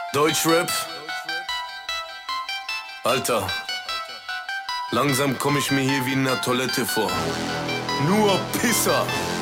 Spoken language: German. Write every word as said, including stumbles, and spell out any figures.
Deutschrap? Alter, langsam komm ich mir hier wie in der Toilette vor. Nur Pisser.